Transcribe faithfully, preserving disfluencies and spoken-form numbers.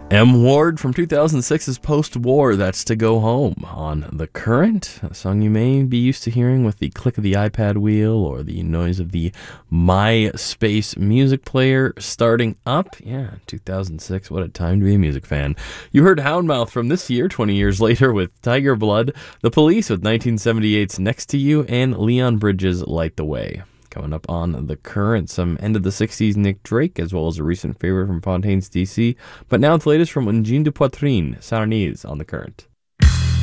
M. Ward from two thousand six's Post-War, that's To Go Home on The Current, a song you may be used to hearing with the click of the iPad wheel or the noise of the MySpace music player starting up. Yeah, two thousand six, what a time to be a music fan. You heard Houndmouth from this year, twenty years later, with Tiger Blood, The Police with nineteen seventy-eight's Next to You, and Leon Bridges' Light the Way. Coming up on The Current, some end of the sixties Nick Drake, as well as a recent favorite from Fontaines D C. But now it's latest from Ungine de Poitrine, Sarnese on The Current.